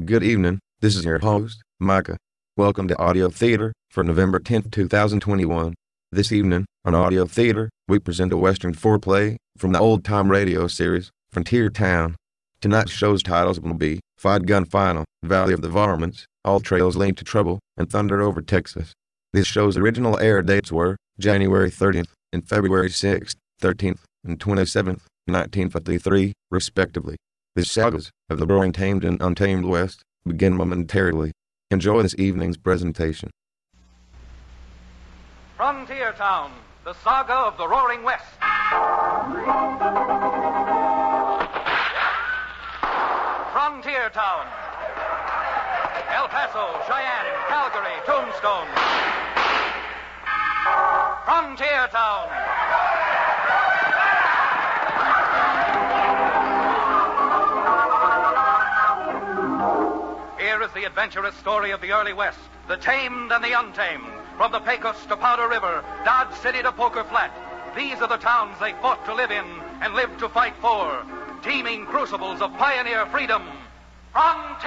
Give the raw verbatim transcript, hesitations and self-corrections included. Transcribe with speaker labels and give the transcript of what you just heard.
Speaker 1: Good evening, this is your host, Micah. Welcome to Audio Theater for November tenth, two thousand twenty-one. This evening, on Audio Theater, we present a Western foreplay from the old-time radio series, Frontier Town. Tonight's show's titles will be Fight Gun Final, Valley of the Varmints, All Trails Lead to Trouble, and Thunder Over Texas. This show's original air dates were January thirtieth and February sixth, thirteenth, and twenty-seventh, nineteen fifty-three, respectively. The sagas of the Roaring Tamed and Untamed West begin momentarily. Enjoy this evening's presentation.
Speaker 2: Frontier Town, the saga of the Roaring West. Frontier Town. El Paso, Cheyenne, Calgary, Tombstone. Frontier Town. Here is the adventurous story of the early West, the tamed and the untamed. From the Pecos to Powder River, Dodge City to Poker Flat. These are the towns they fought to live in and lived to fight for. Teeming crucibles of pioneer freedom. Frontier